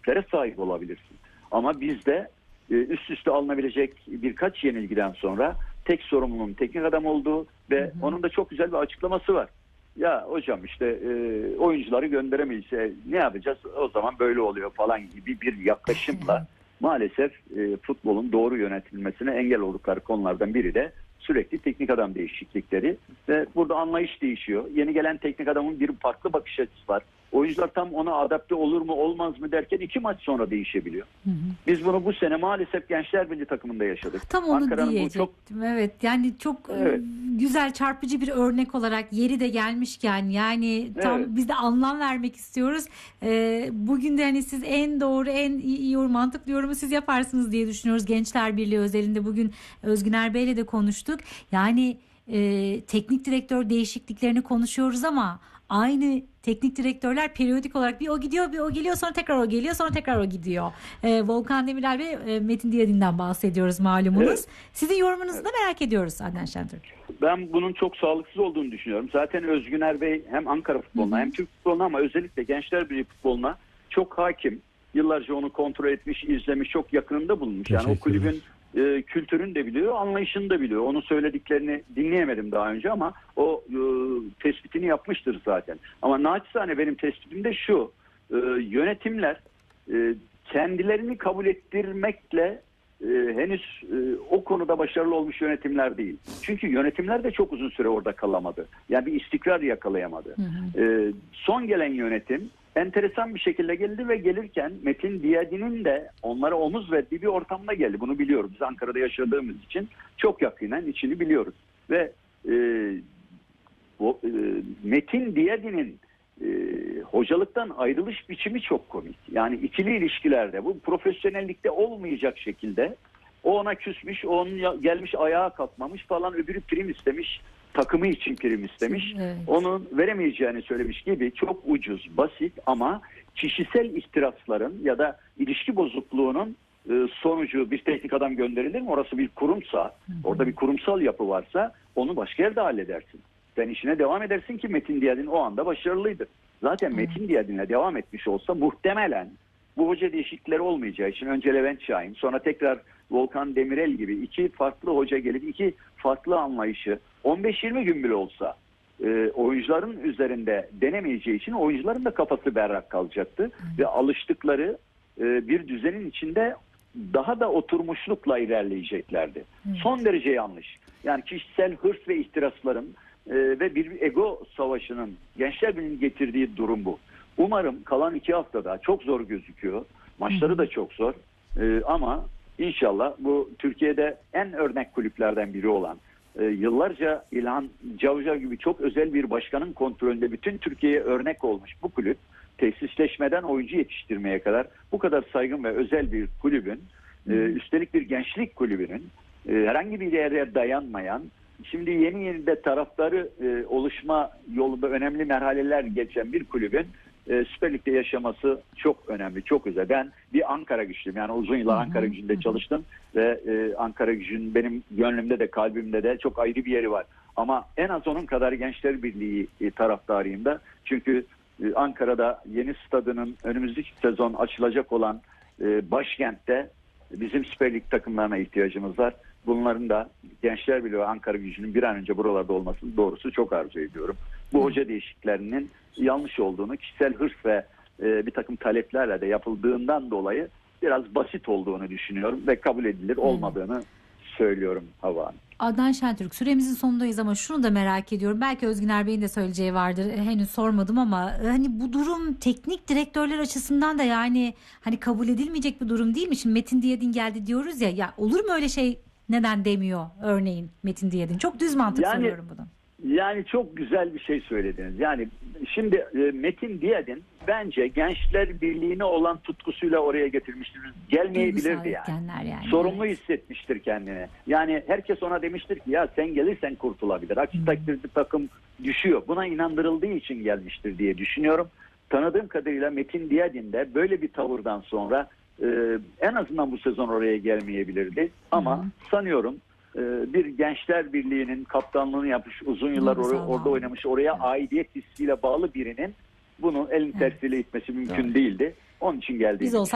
yeniliklere sahip olabilirsin. Ama bizde üst üste alınabilecek birkaç yenilgiden sonra tek sorumluluğun teknik adam olduğu ve onun da çok güzel bir açıklaması var. Ya hocam işte oyuncuları gönderemeyse ne yapacağız? O zaman böyle oluyor falan gibi bir yaklaşımla maalesef futbolun doğru yönetilmesine engel oldukları konulardan biri de sürekli teknik adam değişiklikleri ve burada anlayış değişiyor. Yeni gelen teknik adamın bir farklı bakış açısı var. Oyuncular tam ona adapte olur mu olmaz mı derken 2 maç sonra değişebiliyor. Biz bunu bu sene maalesef Gençler Birliği takımında yaşadık. Tam onu diyecektim. Evet, yani çok güzel, çarpıcı bir örnek olarak yeri de gelmişken yani tam biz de anlam vermek istiyoruz. Bugün de hani siz en doğru, en iyi mantıklı yorumu siz yaparsınız diye düşünüyoruz. Gençler Birliği özelinde bugün Özgüner Bey'le de konuştuk. Yani teknik direktör değişikliklerini konuşuyoruz ama aynı teknik direktörler periyodik olarak bir o gidiyor, bir o geliyor, sonra tekrar o geliyor, sonra tekrar o gidiyor. Volkan Demirel ve Metin Diyadin'den bahsediyoruz malumunuz. Evet. Sizin yorumunuzu da merak ediyoruz Adnan Şentürk. Ben bunun çok sağlıksız olduğunu düşünüyorum. Zaten Özgüner Bey hem Ankara futboluna hem Türk futboluna ama özellikle Gençler Birliği futboluna çok hakim. Yıllarca onu kontrol etmiş, izlemiş, çok yakınında bulunmuş. Yani o kulübün kültürünü de biliyor, anlayışını da biliyor. Onun söylediklerini dinleyemedim daha önce ama o tespitini yapmıştır zaten. Ama naçizane benim tespitim de şu. Yönetimler kendilerini kabul ettirmekle henüz o konuda başarılı olmuş yönetimler değil. Çünkü yönetimler de çok uzun süre orada kalamadı. Yani bir istikrar yakalayamadı. Son gelen yönetim enteresan bir şekilde geldi ve gelirken Metin Diyadin'in de onlara omuz verdiği bir ortamda geldi. Bunu biliyoruz. Biz Ankara'da yaşadığımız için çok yakinen içini biliyoruz. Ve Metin Diyadin'in hocalıktan ayrılış biçimi çok komik. Yani ikili ilişkilerde bu profesyonellikte olmayacak şekilde o ona küsmüş, o onun gelmiş ayağa kalkmamış falan, öbürü prim istemiş, takımı için prim istemiş. Evet. Onun veremeyeceğini söylemiş gibi çok ucuz, basit ama kişisel ihtirasların ya da ilişki bozukluğunun sonucu bir teknik adam gönderilir mi? Orası bir kurumsa, orada bir kurumsal yapı varsa onu başka yerde halledersin. Sen işine devam edersin ki Metin Diyadin o anda başarılıydı. Zaten Metin Diyadin'le devam etmiş olsa muhtemelen bu hoca değişiklikleri olmayacağı için önce Levent Şahin, sonra tekrar Volkan Demirel gibi iki farklı hoca gelip iki farklı anlayışı 15-20 gün bile olsa oyuncuların üzerinde denemeyeceği için oyuncuların da kafası berrak kalacaktı. Ve alıştıkları bir düzenin içinde daha da oturmuşlukla ilerleyeceklerdi. Son derece yanlış. Yani kişisel hırs ve ihtirasların ve bir ego savaşının Gençler Birliği'nin getirdiği durum bu. Umarım kalan 2 haftada çok zor gözüküyor. Maçları da çok zor. Ama inşallah bu Türkiye'de en örnek kulüplerden biri olan yıllarca İlhan Cavcav gibi çok özel bir başkanın kontrolünde bütün Türkiye'ye örnek olmuş bu kulüp, tesisleşmeden oyuncu yetiştirmeye kadar bu kadar saygın ve özel bir kulübün, üstelik bir gençlik kulübünün herhangi bir yere dayanmayan, şimdi yeni de taraftarı oluşma yolunda önemli merhaleler geçen bir kulübün Süper Lig'de yaşaması çok önemli, çok özel. Ben bir Ankara güçlüyüm. Yani uzun yıllar Ankara Gücü'nde çalıştım ve Ankara Gücü'nün benim gönlümde de kalbimde de çok ayrı bir yeri var. Ama en az onun kadar Gençler Birliği taraftarıyım da. Çünkü Ankara'da yeni stadının önümüzdeki sezon açılacak olan başkentte bizim Süper Lig takımlarına ihtiyacımız var. Bunların da Gençler Birliği ve Ankara Gücü'nün bir an önce buralarda olmasını doğrusu çok arzu ediyorum. Bu hoca değişikliklerinin yanlış olduğunu, kişisel hırs ve bir takım taleplerle de yapıldığından dolayı biraz basit olduğunu düşünüyorum ve kabul edilir olmadığını söylüyorum Havva Hanım. Adnan Şentürk, süremizin sonundayız ama şunu da merak ediyorum. Belki Özgüner Bey'in de söyleyeceği vardır. Henüz sormadım ama hani bu durum teknik direktörler açısından da yani hani kabul edilmeyecek bir durum değil mi? Şimdi Metin Diyadin geldi diyoruz ya, ya olur mu öyle şey, neden demiyor örneğin Metin Diyadin? Çok düz mantık soruyorum bunu. Yani çok güzel bir şey söylediniz. Yani şimdi Metin Diyadin bence Gençler Birliği'ne olan tutkusuyla oraya getirmiştir. Gelmeyebilirdi yani. Sorumlu hissetmiştir kendini. Yani herkes ona demiştir ki ya sen gelirsen kurtulabilir. Aksi takdirde takım düşüyor. Buna inandırıldığı için gelmiştir diye düşünüyorum. Tanıdığım kadarıyla Metin Diyadin de böyle bir tavırdan sonra en azından bu sezon oraya gelmeyebilirdi. Ama sanıyorum bir Gençler Birliği'nin kaptanlığını yapmış, uzun yıllar orada oynamış, oraya aidiyet hissiyle bağlı birinin bunu elin tersiyle itmesi mümkün değildi. Onun için geldiğini